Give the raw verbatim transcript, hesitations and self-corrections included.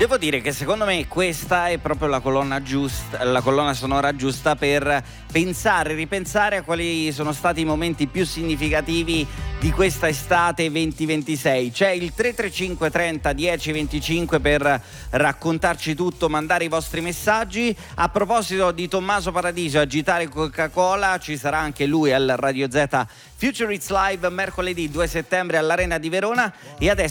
Devo dire che secondo me questa è proprio la colonna giusta, la colonna sonora giusta per pensare, ripensare a quali sono stati i momenti più significativi di questa estate venti ventisei. C'è il tre tre cinque trenta dieci venticinque per raccontarci tutto, mandare i vostri messaggi. A proposito di Tommaso Paradiso, agitare Coca-Cola, ci sarà anche lui al Radio Z Future It's Live mercoledì due settembre all'Arena di Verona. E adesso